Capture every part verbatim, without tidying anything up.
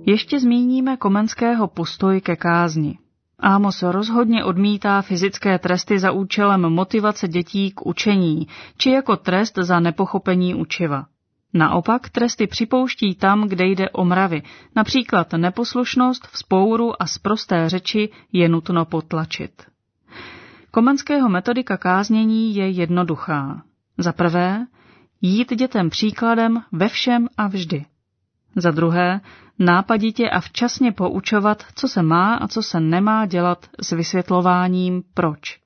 Ještě zmíníme Komenského postoj ke kázni. Amos rozhodně odmítá fyzické tresty za účelem motivace dětí k učení, či jako trest za nepochopení učiva. Naopak tresty připouští tam, kde jde o mravy, například neposlušnost, vzpouru a sprosté řeči je nutno potlačit. Komenského metodika káznění je jednoduchá. Za prvé, jít dětem příkladem ve všem a vždy. Za druhé, nápaditě a včasně poučovat, co se má a co se nemá dělat s vysvětlováním proč.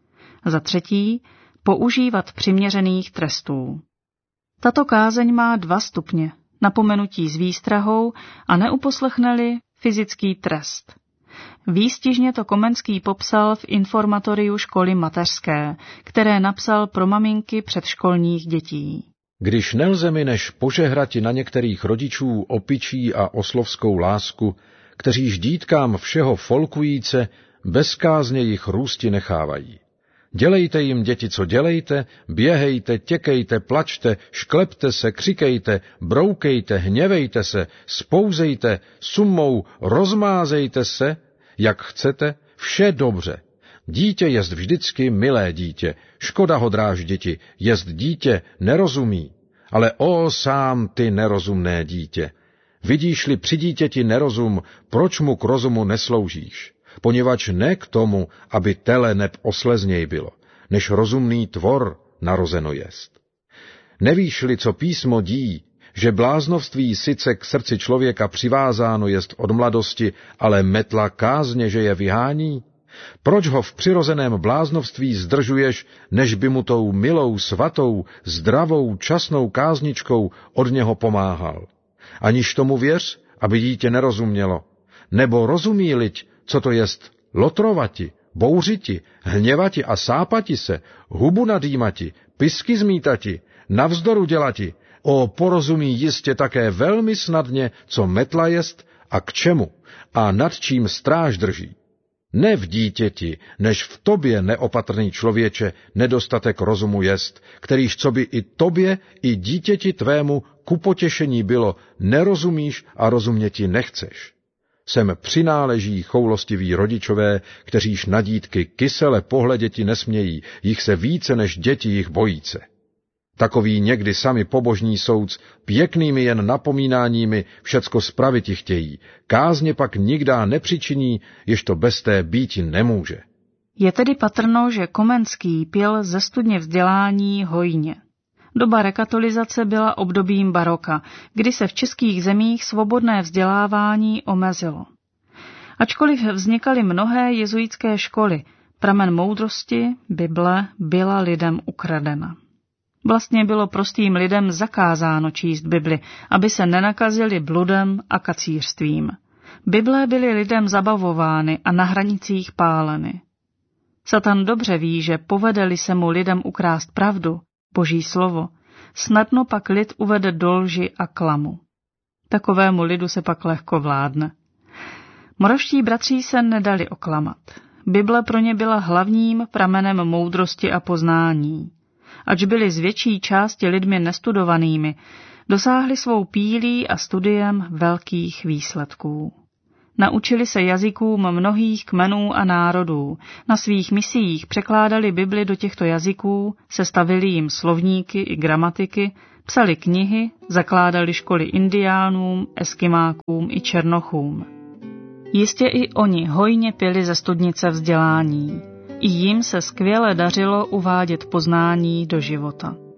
Za třetí, používat přiměřených trestů. Tato kázeň má dva stupně, napomenutí s výstrahou a neuposlechne-li fyzický trest. Výstižně to Komenský popsal v informatoriu školy mateřské, které napsal pro maminky předškolních dětí. Když nelze mi než požehrati na některých rodičů opičí a oslovskou lásku, kteříž dítkám všeho folkujíce, bez kázně jich růsti nechávají. Dělejte jim, děti, co dělejte, běhejte, těkejte, plačte, šklepte se, křikejte, broukejte, hněvejte se, spouzejte, sumou, rozmázejte se, jak chcete, vše dobře. Dítě jest vždycky milé dítě, škoda ho drážditi, jest dítě nerozumí, ale o sám ty nerozumné dítě. Vidíš-li při dítěti nerozum, proč mu k rozumu nesloužíš? Poněvadž ne k tomu, aby tele neb oslezněj bylo, než rozumný tvor narozeno jest. Nevíš-li, co písmo dí, že bláznovství sice k srdci člověka přivázáno jest od mladosti, ale metla kázně, že je vyhání? Proč ho v přirozeném bláznovství zdržuješ, než by mu tou milou, svatou, zdravou, časnou kázničkou od něho pomáhal? Aniž tomu věř, aby dítě nerozumělo. Nebo rozumí-liť, co to jest lotrovati, bouřiti, hněvati a sápati se, hubu nadýmati, pisky zmítati, navzdoru dělati, o porozumí jistě také velmi snadně, co metla jest a k čemu a nad čím stráž drží. Ne v dítěti, než v tobě, neopatrný člověče, nedostatek rozumu jest, kterýž co by i tobě, i dítěti tvému ku potěšení bylo, nerozumíš a rozumět ti nechceš. Sem přináleží choulostiví rodičové, kteříž na dítky kysele pohleděti nesmějí, jich se více než děti jich bojíce. Takoví někdy sami pobožní soudc, pěknými jen napomínáními všecko spraviti chtějí, kázně pak nikdá nepřičiní, jež to bez té býti nemůže. Je tedy patrno, že Komenský pil ze studně vzdělání hojně. Doba rekatolizace byla obdobím baroka, kdy se v českých zemích svobodné vzdělávání omezilo. Ačkoliv vznikaly mnohé jezuitské školy, pramen moudrosti, Bible, byla lidem ukradena. Vlastně bylo prostým lidem zakázáno číst Bibli, aby se nenakazili bludem a kacířstvím. Bible byly lidem zabavovány a na hranicích páleny. Satan dobře ví, že povede-li se mu lidem ukrást pravdu, Boží slovo, snadno pak lid uvede do lži a klamu. Takovému lidu se pak lehko vládne. Moravští bratří se nedali oklamat. Bible pro ně byla hlavním pramenem moudrosti a poznání. Ač byli z větší části lidmi nestudovanými, dosáhli svou pílí a studiem velkých výsledků. Naučili se jazykům mnohých kmenů a národů, na svých misiích překládali Bibli do těchto jazyků, sestavili jim slovníky i gramatiky, psali knihy, zakládali školy indiánům, eskimákům i černochům. Jistě i oni hojně pili ze studnice vzdělání. I jim se skvěle dařilo uvádět poznání do života.